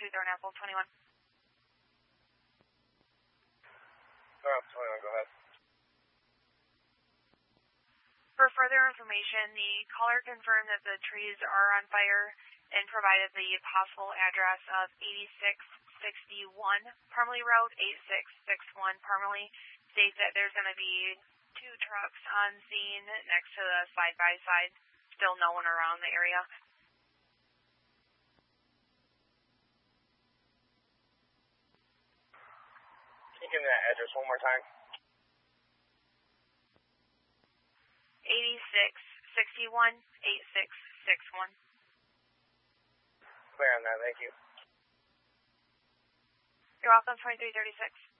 Thornapple 21. Thornapple 21, go ahead. For further information, the caller confirmed that the trees are on fire and provided the possible address of 8661 Parmalee Road, 8661 Parmalee. States that there's going to be 2 trucks on scene next to the side-by-side. Still no one around the area. Can you give me that address one more time? 8661 8661. Clear on that, thank you. You're welcome, 2336.